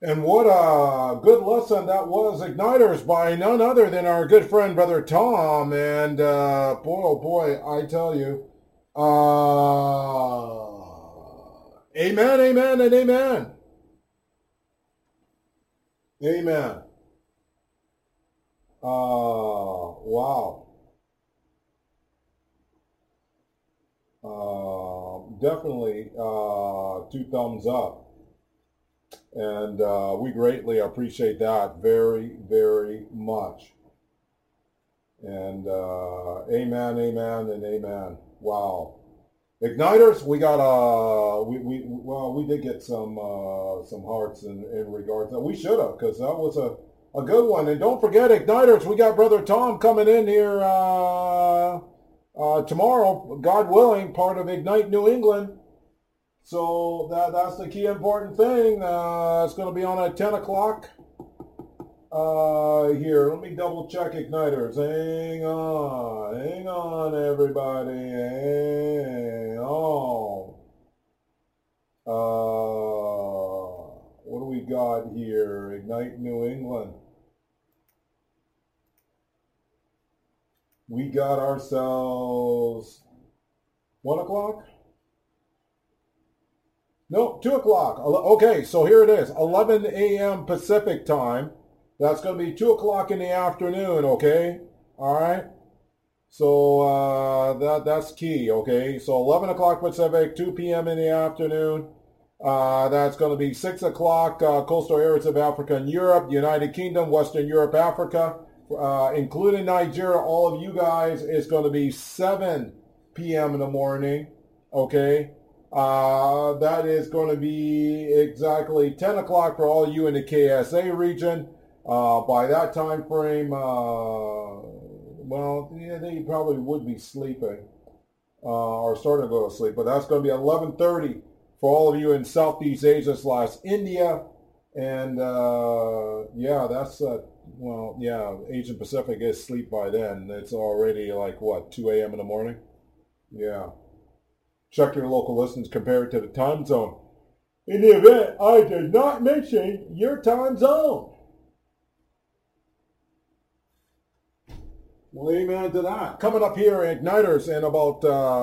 And what a good lesson that was, Igniters, by none other than our good friend, Brother Tom. And boy, oh boy, I tell you, amen, amen, and amen. Amen. Wow. Definitely two thumbs up. And we greatly appreciate that very, very much. And amen, amen, and amen. Wow. Igniters, we got we did get some hearts in regards to that. We should have, because that was a good one. And don't forget, Igniters, we got Brother Tom coming in here tomorrow, God willing, part of Ignite New England. So that's the key important thing. It's going to be on at 10 o'clock. Here, let me double check, Igniters. Hang on, everybody. Hang on. What do we got here? Ignite New England. We got ourselves 1 o'clock? No, 2 o'clock. Okay, so here it is, 11 a.m. Pacific time. That's going to be 2 o'clock in the afternoon, okay? All right? So that's key, okay? So 11 o'clock Pacific, 2 p.m. in the afternoon. That's going to be 6 o'clock coastal areas of Africa and Europe, United Kingdom, Western Europe, Africa, including Nigeria. All of you guys, it's going to be 7 p.m. in the morning, okay? That is going to be exactly 10 o'clock for all you in the KSA region. By that time frame, well, yeah, they probably would be sleeping or starting to go to sleep. But that's going to be 11:30 for all of you in Southeast Asia / India. And yeah, that's well, yeah, Asian Pacific is sleep by then. It's already like what, 2 a.m. in the morning? Yeah. Check your local listings compared to the time zone. In the event I did not mention your time zone. Well, amen to that. Coming up here, Igniters, in about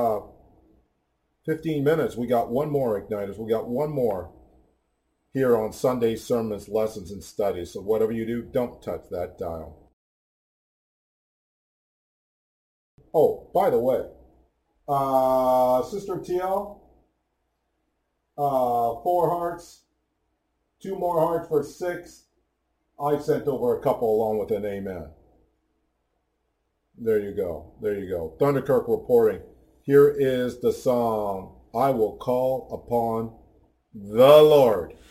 15 minutes. We got one more, Igniters. We got one more here on Sunday Sermons, Lessons, and Studies. So whatever you do, don't touch that dial. Oh, by the way, Sister TL, 4 hearts, 2 more hearts for 6. I sent over a couple along with an amen. There you go. There you go. Thunderkirk reporting. Here is the song, I Will Call Upon the Lord.